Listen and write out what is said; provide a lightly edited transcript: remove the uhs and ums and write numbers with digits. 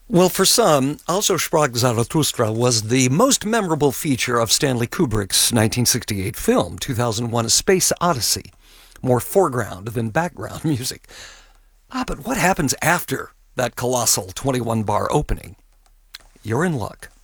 Well, for some, Also Sprach Zarathustra was the most memorable feature of Stanley Kubrick's 1968 film, 2001: A Space Odyssey. More foreground than background music. But what happens after that colossal 21-bar opening? You're in luck.